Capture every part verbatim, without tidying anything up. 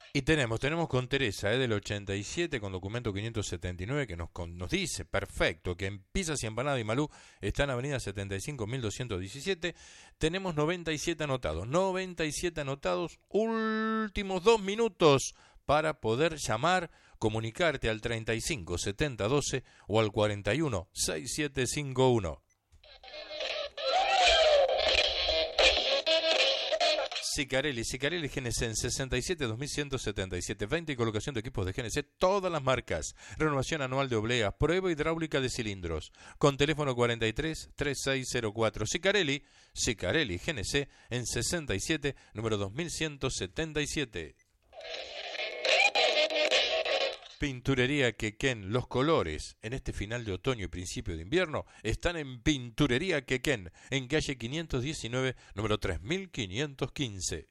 Y tenemos, tenemos con Teresa, eh, del ochenta y siete, con documento quinientos setenta y nueve, que nos, con- nos dice, perfecto, que en Pizzas y Empanada y Malú está en Avenida setenta y cinco mil doscientos diecisiete. Tenemos noventa y siete anotados, noventa y siete anotados, últimos dos minutos para poder llamar, comunicarte al treinta y cinco setenta doce o al cuarenta y uno sesenta y siete cincuenta y uno. Sicarelli, Sicarelli G N C en sesenta y siete dos mil ciento setenta y siete, venta y colocación de equipos de G N C, todas las marcas, renovación anual de obleas, prueba hidráulica de cilindros, con teléfono cuarenta y tres treinta y seis cero cuatro. Sicarelli, Sicarelli G N C en sesenta y siete, número dos mil ciento setenta y siete. Pinturería Quequén, los colores en este final de otoño y principio de invierno están en Pinturería Quequén, en calle quinientos diecinueve, número tres mil quinientos quince.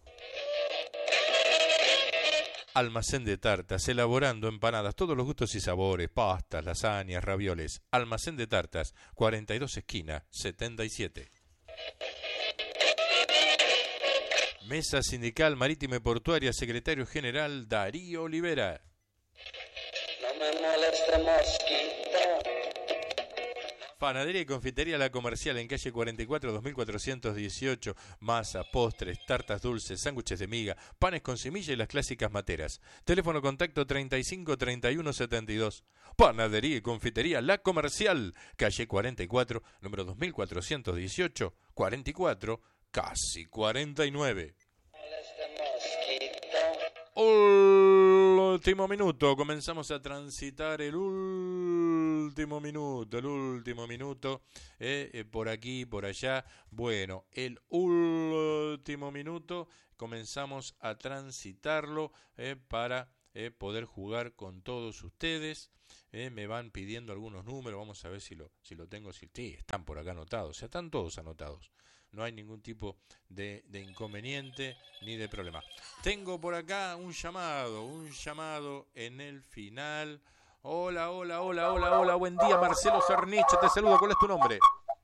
Almacén de tartas, elaborando empanadas, todos los gustos y sabores, pastas, lasañas, ravioles. Almacén de tartas, cuarenta y dos esquina, setenta y siete. Mesa Sindical Marítima y Portuaria, secretario general Darío Olivera. No me moleste, mosquito. Panadería y confitería La Comercial en calle cuarenta y cuatro, dos mil cuatrocientos dieciocho. Masa, postres, tartas dulces, sándwiches de miga, panes con semilla y las clásicas materas. Teléfono contacto treinta y cinco treinta y uno setenta y dos. Panadería y confitería La Comercial, calle cuarenta y cuatro, número dos mil cuatrocientos dieciocho, cuarenta y cuatro, casi cuarenta y nueve. Último minuto, comenzamos a transitar el último minuto, el último minuto, eh, eh, por aquí, por allá. Bueno, el último minuto comenzamos a transitarlo eh, para eh, poder jugar con todos ustedes. Eh, me van pidiendo algunos números, vamos a ver si lo, si lo tengo, si sí, están por acá anotados, o sea, están todos anotados. No hay ningún tipo de, de inconveniente ni de problema. Tengo por acá un llamado, un llamado en el final. Hola, hola, hola, hola, hola, buen día, Marcelo Cerniche, te saludo, ¿cuál es tu nombre?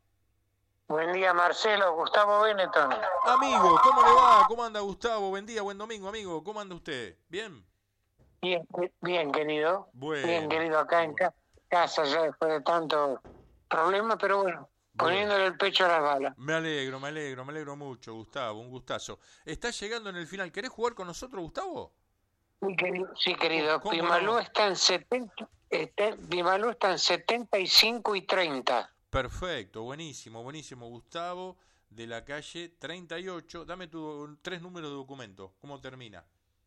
Buen día, Marcelo, Gustavo Benetton. Amigo, ¿cómo le va? ¿Cómo anda Gustavo? Buen día, buen domingo, amigo, ¿cómo anda usted? ¿Bien? Bien, bien, querido. Bueno, bien, querido, acá en ca- casa ya después de tanto problema, pero bueno. Poniéndole el pecho a las balas. Me alegro, me alegro, me alegro mucho, Gustavo, un gustazo. ¿Estás llegando en el final? ¿Querés jugar con nosotros, Gustavo? Sí, querido. Sí, querido. ¿Cómo Pimalú no? está en setenta, está, Pimalú está en setenta y cinco y treinta. Perfecto, buenísimo, buenísimo, Gustavo, de la calle treinta y ocho. Dame tu tres números de documento. ¿Cómo termina?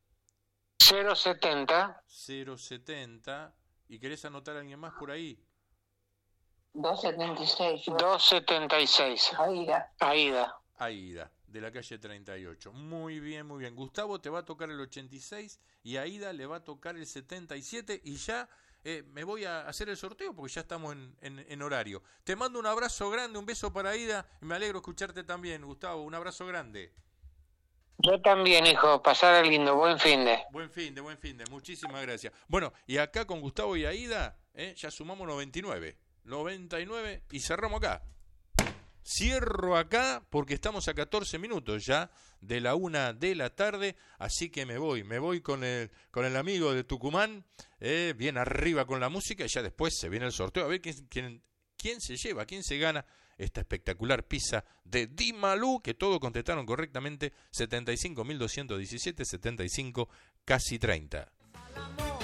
cero setenta. cero setenta. ¿Y querés anotar a alguien más por ahí? doscientos setenta y seis. doscientos setenta y seis. Aida. Aida. Aida, de la calle treinta y ocho. Muy bien, muy bien. Gustavo te va a tocar el ochenta y seis y a Aida le va a tocar el setenta y siete y ya eh, me voy a hacer el sorteo porque ya estamos en, en, en horario. Te mando un abrazo grande, un beso para Aida y me alegro escucharte también, Gustavo. Un abrazo grande. Yo también, hijo. Pasar lindo. Buen fin de. Buen fin de, buen fin de. Muchísimas gracias. Bueno, y acá con Gustavo y Aida eh, ya sumamos noventa y nueve. noventa y nueve y cerramos acá. Cierro acá porque estamos a catorce minutos ya de la una de la tarde, así que me voy, me voy con el, con el amigo de Tucumán, eh, bien arriba con la música y ya después se viene el sorteo a ver quién, quién, quién se lleva, quién se gana esta espectacular pizza de Di Malú, que todos contestaron correctamente, setenta y cinco mil doscientos diecisiete, setenta y cinco, casi treinta.